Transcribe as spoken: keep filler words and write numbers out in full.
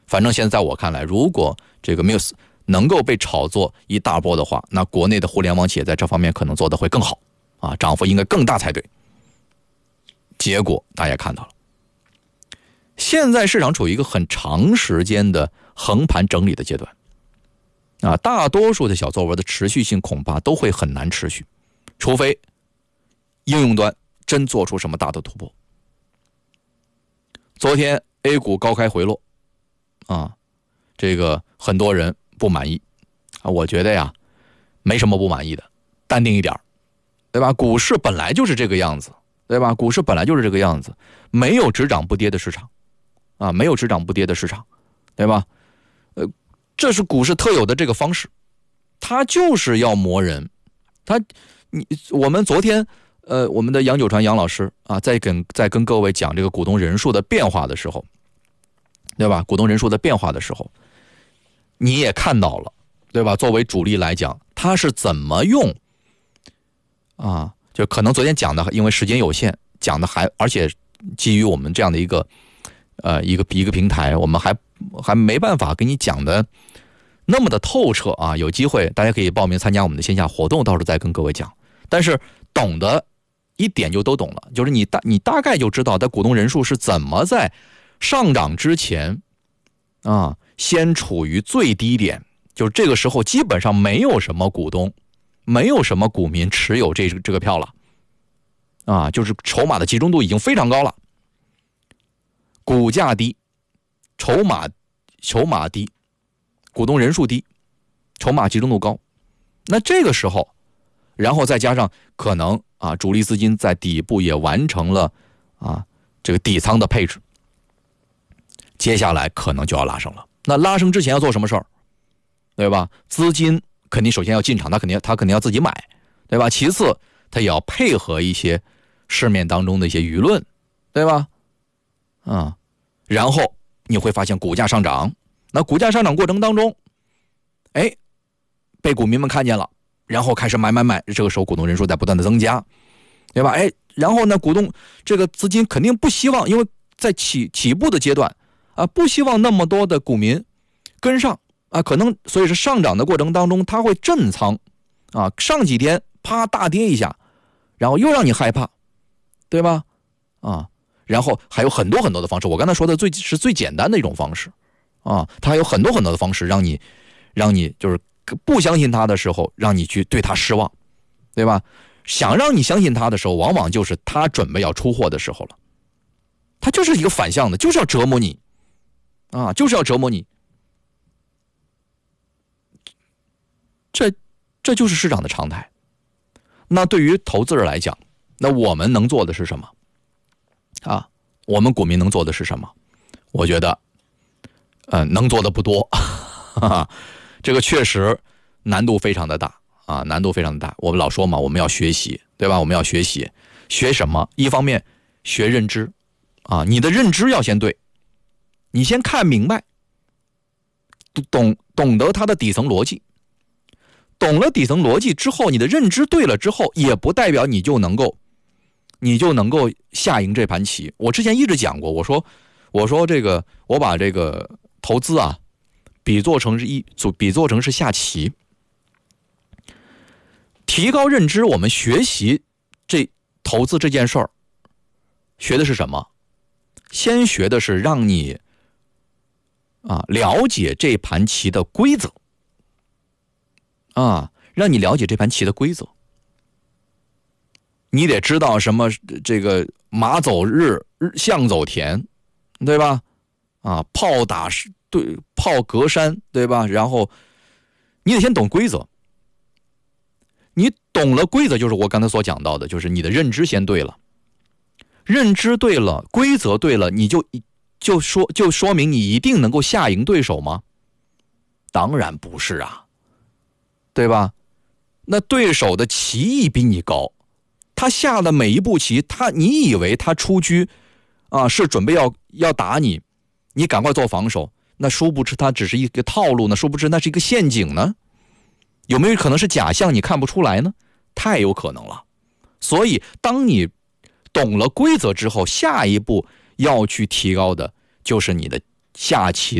反正现在在我看来，如果这个 Muse 能够被炒作一大波的话，那国内的互联网企业在这方面可能做得会更好啊，涨幅应该更大才对。结果大家看到了，现在市场处于一个很长时间的横盘整理的阶段啊，大多数的小作文的持续性恐怕都会很难持续，除非应用端真做出什么大的突破。昨天 A 股高开回落啊，这个很多人不满意啊，我觉得呀没什么不满意的，淡定一点，对吧？股市本来就是这个样子，对吧？股市本来就是这个样子，没有只涨不跌的市场啊，没有只涨不跌的市场，对吧？呃，这是股市特有的这个方式，它就是要磨人。它，你我们昨天呃，我们的杨九川杨老师啊，在跟在跟各位讲这个股东人数的变化的时候，对吧？股东人数的变化的时候，你也看到了，对吧？作为主力来讲，他是怎么用啊？就可能昨天讲的，因为时间有限，讲的还而且基于我们这样的一个呃一个一个平台，我们还还没办法给你讲的那么的透彻啊。有机会大家可以报名参加我们的线下活动，到时候再跟各位讲。但是懂的一点就都懂了，就是你大你大概就知道，的股东人数是怎么在上涨之前啊，先处于最低点，就是这个时候基本上没有什么股东，没有什么股民持有这这个票了，啊，就是筹码的集中度已经非常高了，股价低，筹码筹码低，股东人数低，筹码集中度高，那这个时候，然后再加上可能啊，主力资金在底部也完成了啊这个底仓的配置，接下来可能就要拉升了。那拉升之前要做什么事儿，对吧？资金肯定首先要进场，他肯定他肯定要自己买，对吧？其次，他也要配合一些市面当中的一些舆论，对吧？啊，然后你会发现股价上涨，那股价上涨过程当中，哎，被股民们看见了，然后开始买买买，这个时候股东人数在不断的增加，对吧？哎，然后呢，股东这个资金肯定不希望，因为在起起步的阶段啊，不希望那么多的股民跟上啊，可能所以是上涨的过程当中，它会震仓啊，上几天啪大跌一下，然后又让你害怕，对吧？啊，然后还有很多很多的方式，我刚才说的最是最简单的一种方式啊，它还有很多很多的方式让你让你就是不相信它的时候，让你去对它失望，对吧？想让你相信它的时候，往往就是它准备要出货的时候了。它就是一个反向的，就是要折磨你啊，就是要折磨你。这这就是市场的常态。那对于投资者来讲，那我们能做的是什么啊？我们股民能做的是什么？我觉得呃能做的不多哈哈，这个确实难度非常的大啊，难度非常的大。我们老说嘛，我们要学习，对吧？我们要学习，学什么？一方面学认知啊，你的认知要先对，你先看明白，懂懂得它的底层逻辑，懂了底层逻辑之后，你的认知对了之后，也不代表你就能够，你就能够下赢这盘棋。我之前一直讲过，我说，我说这个，我把这个投资啊，比作成是一，比作成是下棋。提高认知，我们学习这投资这件事儿，学的是什么？先学的是让你啊了解这盘棋的规则啊，让你了解这盘棋的规则。你得知道什么这个马走日，象走田，对吧？啊，炮打对炮隔山，对吧？然后你得先懂规则。你懂了规则，就是我刚才所讲到的，就是你的认知先对了，认知对了，规则对了，你就就说就说明你一定能够下赢对手吗？当然不是啊，对吧？那对手的棋艺比你高，他下的每一步棋，他你以为他出车啊是准备要要打你，你赶快做防守，那殊不知他只是一个套路呢，殊不知那是一个陷阱呢？有没有可能是假象你看不出来呢？太有可能了。所以当你懂了规则之后，下一步要去提高的就是你的下棋